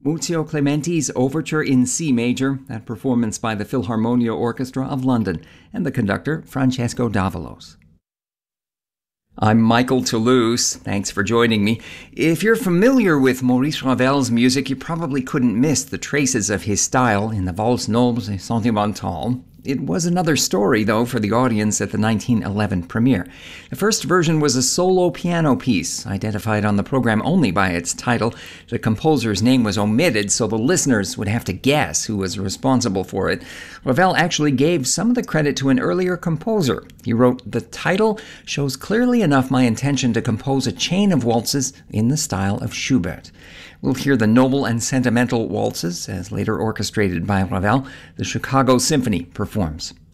Muzio Clementi's Overture in C major, that performance by the Philharmonia Orchestra of London, and the conductor Francesco Davalos. I'm Michael Toulouse. Thanks for joining me. If you're familiar with Maurice Ravel's music, you probably couldn't miss the traces of his style in the Valse Noble et Sentimentale. It was another story, though, for the audience at the 1911 premiere. The first version was a solo piano piece, identified on the program only by its title. The composer's name was omitted, so the listeners would have to guess who was responsible for it. Ravel actually gave some of the credit to an earlier composer. He wrote, "The title shows clearly enough my intention to compose a chain of waltzes in the style of Schubert." We'll hear the noble and sentimental waltzes, as later orchestrated by Ravel, the Chicago Symphony performs.